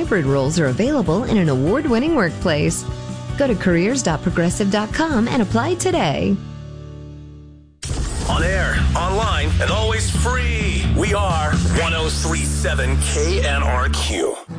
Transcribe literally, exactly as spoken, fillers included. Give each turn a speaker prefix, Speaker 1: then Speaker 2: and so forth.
Speaker 1: hybrid roles are available in an award-winning workplace. Go to careers dot progressive dot com and apply today.
Speaker 2: On air, online, and always free. We are one oh three point seven K N R Q.